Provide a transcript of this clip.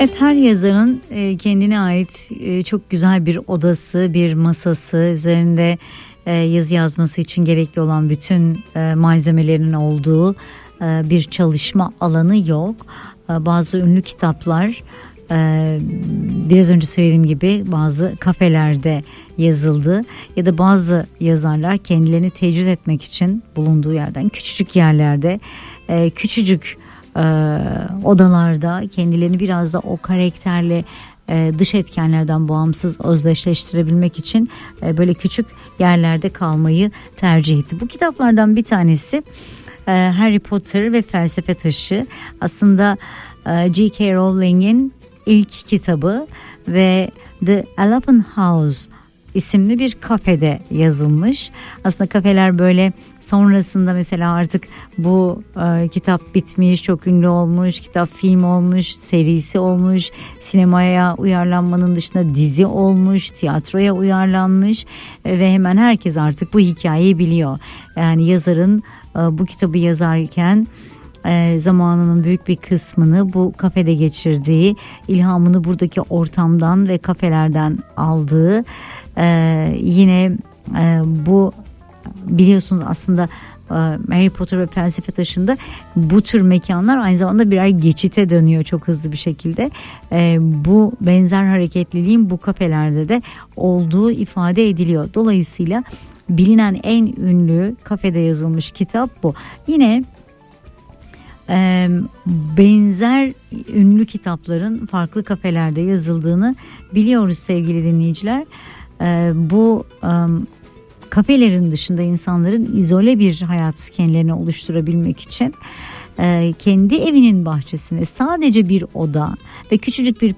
Evet, her yazarın kendine ait çok güzel bir odası, bir masası, üzerinde yazı yazması için gerekli olan bütün malzemelerin olduğu bir çalışma alanı yok. Bazı ünlü kitaplar biraz önce söylediğim gibi bazı kafelerde yazıldı ya da bazı yazarlar kendilerini tecrübe etmek için bulunduğu yerden küçücük yerlerde küçücük odalarda kendilerini biraz da o karakterle dış etkenlerden bağımsız özdeşleştirebilmek için böyle küçük yerlerde kalmayı tercih etti. Bu kitaplardan bir tanesi Harry Potter ve Felsefe Taşı. Aslında J.K. Rowling'in ilk kitabı ve The Elephant House isimli bir kafede yazılmış. Aslında kafeler böyle sonrasında mesela artık bu kitap bitmiş, çok ünlü olmuş, kitap film olmuş, serisi olmuş, sinemaya uyarlanmanın dışında dizi olmuş, tiyatroya uyarlanmış ve hemen herkes artık bu hikayeyi biliyor. Yani yazarın bu kitabı yazarken zamanının büyük bir kısmını bu kafede geçirdiği, ilhamını buradaki ortamdan ve kafelerden aldığı, yine bu biliyorsunuz aslında Harry Potter ve Felsefe Taşı'nda bu tür mekanlar aynı zamanda birer geçite dönüyor çok hızlı bir şekilde. Bu benzer hareketliliğin bu kafelerde de olduğu ifade ediliyor. Dolayısıyla bilinen en ünlü kafede yazılmış kitap bu. Yine benzer ünlü kitapların farklı kafelerde yazıldığını biliyoruz sevgili dinleyiciler. Bu kafelerin dışında insanların izole bir hayat kendilerine oluşturabilmek için kendi evinin bahçesine sadece bir oda ve küçücük bir